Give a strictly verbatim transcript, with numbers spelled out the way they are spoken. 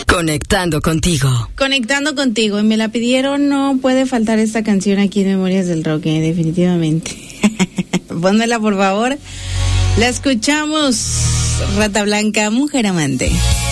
Conectando contigo. Conectando contigo. Y me la pidieron, no puede faltar esta canción aquí en Memorias del Rock, eh, definitivamente. Pónmela, por favor. La escuchamos. Rata Blanca, Mujer Amante.